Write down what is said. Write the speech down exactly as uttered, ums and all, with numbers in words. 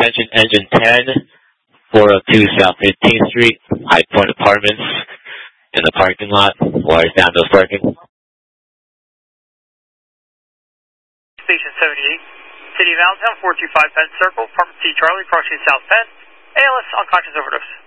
attention, engine ten, four oh two South fifteenth Street, High Point Apartments, in the parking lot. Wires down, no parking. Station seventy-eight, City of Allentown, four two five Penn Circle, Apartment C Charlie, approaching South Penn. A L S, unconscious overdose.